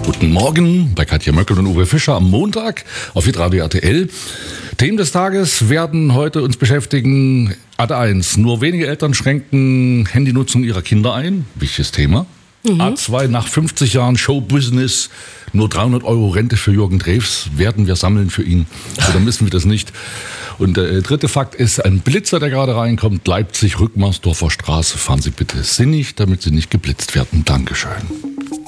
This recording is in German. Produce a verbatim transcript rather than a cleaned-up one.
Guten Morgen bei Katja Möckel und Uwe Fischer am Montag auf Hitradio R T L. Themen des Tages werden heute uns beschäftigen. A D eins, nur wenige Eltern schränken Handynutzung ihrer Kinder ein. Wichtiges Thema. Mhm. A zwei, nach fünfzig Jahren Showbusiness, nur dreihundert Euro Rente für Jürgen Drews. Werden wir sammeln für ihn oder müssen wir das nicht? Und der dritte Fakt ist, ein Blitzer, der gerade reinkommt, Leipzig, Rückmarsdorfer Straße. Fahren Sie bitte sinnig, damit Sie nicht geblitzt werden. Dankeschön.